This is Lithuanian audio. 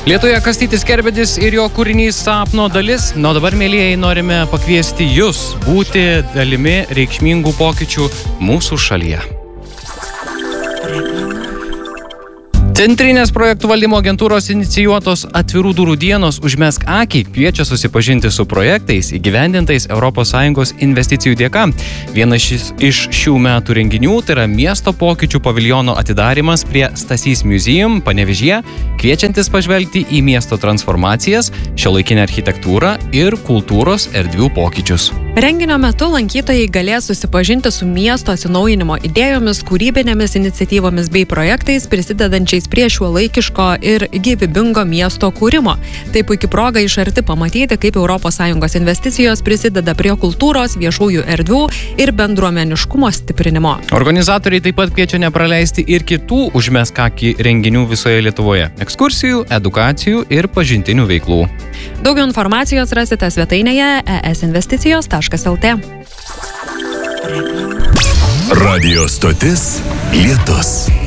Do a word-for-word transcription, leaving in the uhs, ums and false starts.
Lietuvėje Kastytis Kerbedis ir jo kūrinys Sapno dalis. Na, dabar, mėlyjei, norime pakviesti jus būti dalimi reikšmingų pokyčių mūsų šalyje. Centrinės projektų valdymo agentūros inicijuotos atvirų durų dienos Užmesk akį kviečia susipažinti su projektais įgyvendintais Europos Sąjungos investicijų dėka. Vienas šis, iš šių metų renginių tai yra miesto pokyčių paviljono atidarymas prie Stasys Museum Panevėžyje, kviečiantis pažvelgti į miesto transformacijas, šiuolaikinę architektūrą ir kultūros erdvių pokyčius. Renginio metu lankytojai galės susipažinti su miesto atsinaujinimo idėjomis, kūrybinėmis iniciatyvomis bei projektais prisidedančiais prie šiuolaikiško ir gyvybingo miesto kūrimo. Tai puikia proga iš arti pamatyti, kaip Europos Sąjungos investicijos prisideda prie kultūros, viešųjų erdvių ir bendruomeniškumo stiprinimo. Organizatoriai taip pat kviečia nepraleisti ir kitų Užmesk akį renginių visoje Lietuvoje – ekskursijų, edukacijų ir pažintinių veiklų. Daugiau informacijos rasite svetainėje e es investicijos taškas el tė. Radio stotis Lietus.